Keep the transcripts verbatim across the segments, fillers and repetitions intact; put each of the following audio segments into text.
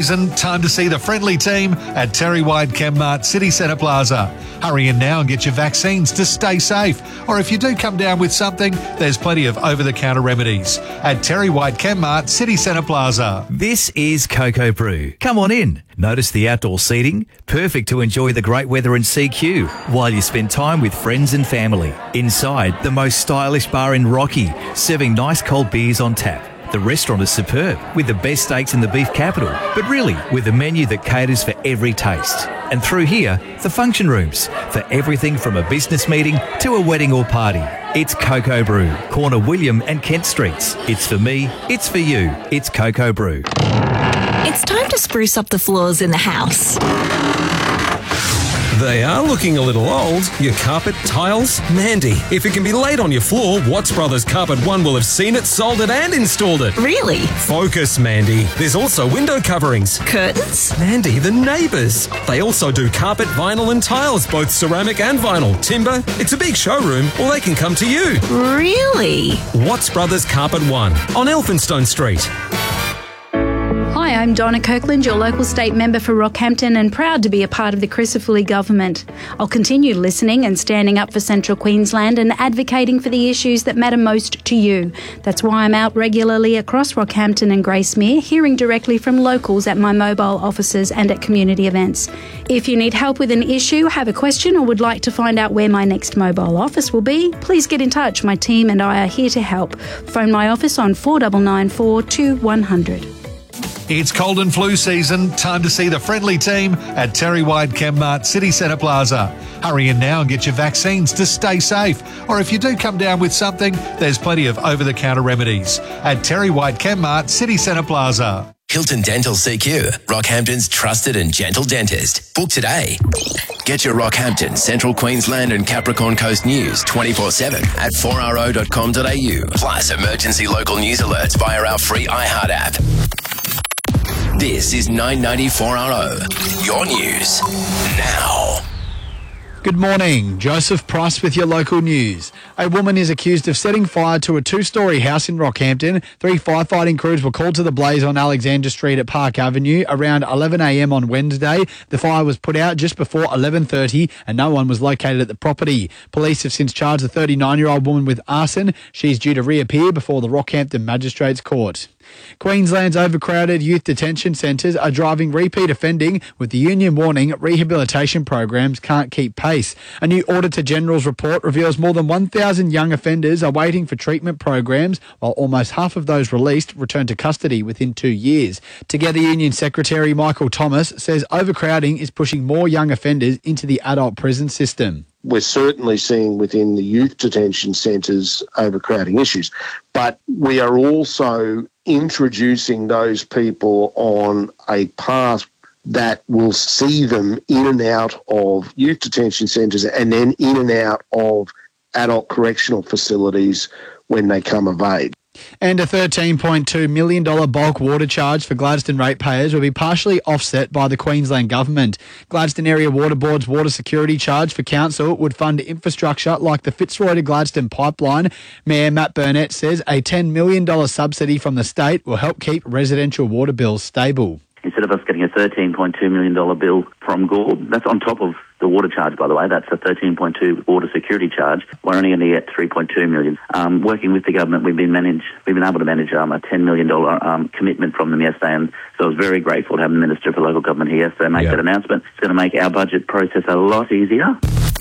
season, time to see the friendly team at Terry White Chemmart City Centre Plaza. Hurry in now and get your vaccines to stay safe. Or if you do come down with something, there's plenty of over-the-counter remedies at Terry White Chemmart City Centre Plaza. This is Cocoa Brew. Come on in. Notice the outdoor seating? Perfect to enjoy the great weather in C Q while you spend time with friends and family. Inside, the most stylish bar in Rocky, serving nice cold beers on tap. The restaurant is superb, with the best steaks in the beef capital, but really with a menu that caters for every taste. And through here, the function rooms, for everything from a business meeting to a wedding or party. It's Cocoa Brew, corner William and Kent Streets. It's for me, it's for you, it's Cocoa Brew. It's time to spruce up the floors in the house. They are looking a little old. Your carpet, tiles? Mandy, if it can be laid on your floor, Watts Brothers Carpet One will have seen it, sold it and installed it. Really? Focus, Mandy. There's also window coverings. Curtains? Mandy, the neighbours. They also do carpet, vinyl and tiles, both ceramic and vinyl. Timber. It's a big showroom, or they can come to you. Really? Watts Brothers Carpet One on Elphinstone Street. Hi, I'm Donna Kirkland, your local state member for Rockhampton, and proud to be a part of the Crisafulli government. I'll continue listening and standing up for Central Queensland and advocating for the issues that matter most to you. That's why I'm out regularly across Rockhampton and Gracemere, hearing directly from locals at my mobile offices and at community events. If you need help with an issue, have a question, or would like to find out where my next mobile office will be, please get in touch. My team and I are here to help. Phone my office on four nine nine four two one zero zero. It's cold and flu season. Time to see the friendly team at Terry White Chemmart City Centre Plaza. Hurry in now and get your vaccines to stay safe. Or if you do come down with something, there's plenty of over-the-counter remedies at Terry White Chemmart City Centre Plaza. Hilton Dental C Q, Rockhampton's trusted and gentle dentist. Book today. Get your Rockhampton, Central Queensland and Capricorn Coast news twenty-four seven at four r o dot com dot a u. Plus emergency local news alerts via our free iHeart app. This is nine ninety four R O, your news now. Good morning. Joseph Price with your local news. A woman is accused of setting fire to a two-storey house in Rockhampton. Three firefighting crews were called to the blaze on Alexandra Street at Park Avenue around eleven a m on Wednesday. The fire was put out just before eleven thirty and no one was located at the property. Police have since charged the thirty-nine-year-old woman with arson. She's due to reappear before the Rockhampton Magistrates Court. Queensland's overcrowded youth detention centres are driving repeat offending, with the union warning rehabilitation programs can't keep pace. A new Auditor General's report reveals more than one thousand young offenders are waiting for treatment programs, while almost half of those released return to custody within two years. Together Union Secretary Michael Thomas says overcrowding is pushing more young offenders into the adult prison system. We're certainly seeing within the youth detention centres overcrowding issues, but we are also introducing those people on a path that will see them in and out of youth detention centres and then in and out of adult correctional facilities when they come of age. And a thirteen point two million dollars bulk water charge for Gladstone ratepayers will be partially offset by the Queensland Government. Gladstone Area Water Board's water security charge for council would fund infrastructure like the Fitzroy to Gladstone pipeline. Mayor Matt Burnett says a ten million dollars subsidy from the state will help keep residential water bills stable. Instead of us getting a thirteen point two million dollars bill from Gord, that's on top of the water charge, by the way. That's a thirteen point two water security charge. We're only going to get three point two million dollars. Um, working with the government, we've been manage, we've been able to manage um, a ten million dollars um, commitment from them yesterday, and so I was very grateful to have the Minister for Local Government here yesterday make yep. that announcement. It's going to make our budget process a lot easier.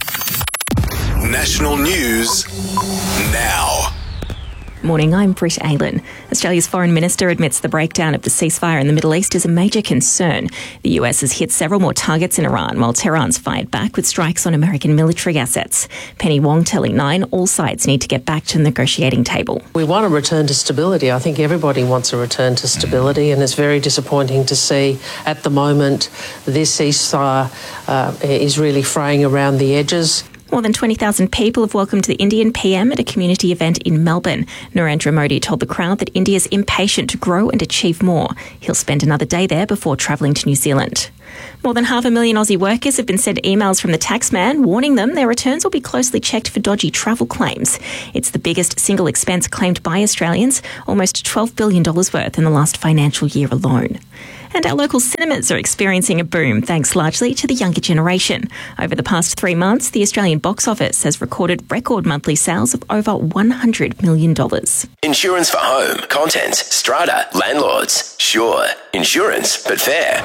National news now. Morning, I'm Britt Aylen. Australia's Foreign Minister admits the breakdown of the ceasefire in the Middle East is a major concern. The U S has hit several more targets in Iran, while Tehran's fired back with strikes on American military assets. Penny Wong telling Nine all sides need to get back to the negotiating table. We want a return to stability. I think everybody wants a return to stability, and it's very disappointing to see at the moment this ceasefire uh, is really fraying around the edges. More than twenty thousand people have welcomed the Indian P M at a community event in Melbourne. Narendra Modi told the crowd that India is impatient to grow and achieve more. He'll spend another day there before travelling to New Zealand. More than half a million Aussie workers have been sent emails from the taxman warning them their returns will be closely checked for dodgy travel claims. It's the biggest single expense claimed by Australians, almost twelve billion dollars worth in the last financial year alone. And our local cinemas are experiencing a boom thanks largely to the younger generation. Over the past three months, the Australian box office has recorded record monthly sales of over one hundred million dollars. Insurance for home, contents, strata, landlords. Sure, insurance, but fair.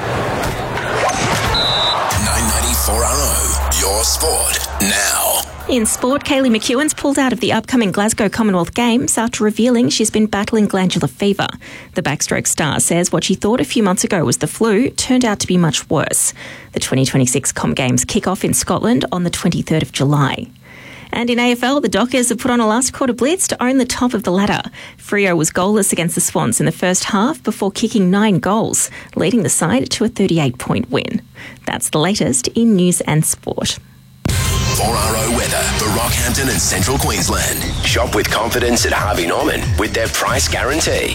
nine ninety-four R O, your sport now. In sport, Kaylee McEwen's pulled out of the upcoming Glasgow Commonwealth Games after revealing she's been battling glandular fever. The backstroke star says what she thought a few months ago was the flu turned out to be much worse. The twenty twenty-six Com Games kick off in Scotland on the twenty-third of July. And in A F L, the Dockers have put on a last quarter blitz to own the top of the ladder. Freo was goalless against the Swans in the first half before kicking nine goals, leading the side to a thirty-eight point win. That's the latest in news and sport. four R O weather for Rockhampton and Central Queensland. Shop with confidence at Harvey Norman with their price guarantee.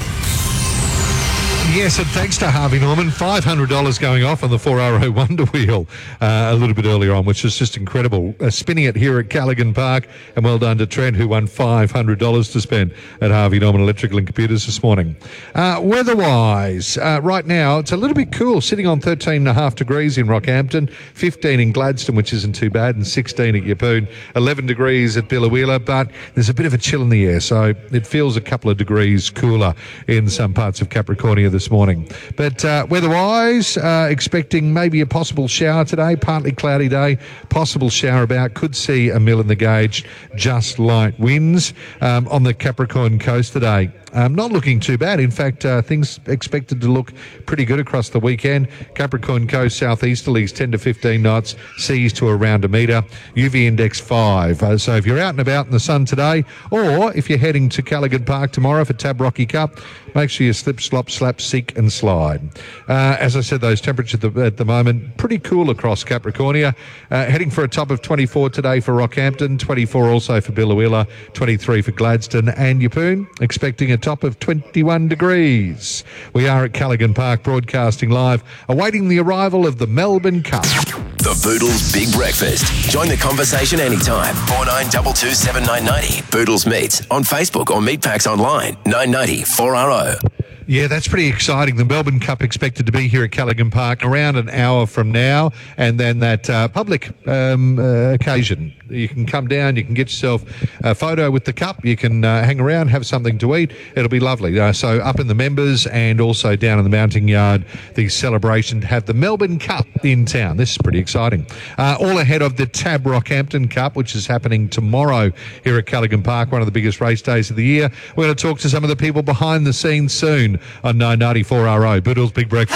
Yes, and thanks to Harvey Norman, five hundred dollars going off on the four R O Wonder Wheel uh, a little bit earlier on, which is just incredible. Uh, spinning it here at Callaghan Park, and well done to Trent, who won five hundred dollars to spend at Harvey Norman Electrical and Computers this morning. Uh, weather-wise, uh, right now, it's a little bit cool, sitting on thirteen point five degrees in Rockhampton, fifteen in Gladstone, which isn't too bad, and sixteen at Yeppoon, eleven degrees at Biloela, but there's a bit of a chill in the air, so it feels a couple of degrees cooler in some parts of Capricornia this morning. But uh, weather-wise, uh, expecting maybe a possible shower today, partly cloudy day, possible shower about, could see a mil in the gauge, just light winds um, on the Capricorn coast today. Um, not looking too bad. In fact, uh, things expected to look pretty good across the weekend. Capricorn coast southeasterlies ten to fifteen knots, seas to around a metre, U V index five. Uh, so if you're out and about in the sun today, or if you're heading to Callaghan Park tomorrow for Tab Rocky Cup, make sure you slip, slop, slap, seek and slide. Uh, as I said, those temperatures at the, at the moment, pretty cool across Capricornia. Uh, heading for a top of twenty-four today for Rockhampton, twenty-four also for Biloela, twenty-three for Gladstone and Yeppoon, expecting a top of twenty-one degrees. We are at Callaghan Park broadcasting live, awaiting the arrival of the Melbourne Cup. The Boodles Big Breakfast. Join the conversation anytime. four nine two two seven nine nine zero. Boodles Meats on Facebook or Meatpacks online. nine ninety four R O. Yeah, that's pretty exciting. The Melbourne Cup expected to be here at Callaghan Park around an hour from now, and then that uh, public um, uh, occasion. You can come down, you can get yourself a photo with the cup, you can uh, hang around, have something to eat. It'll be lovely. Uh, so up in the members and also down in the mounting yard, the celebration to have the Melbourne Cup in town. This is pretty exciting. Uh, all ahead of the Tab Rockhampton Cup, which is happening tomorrow here at Callaghan Park, one of the biggest race days of the year. We're going to talk to some of the people behind the scenes soon on nine ninety-four R O. Boodles Big Breakfast.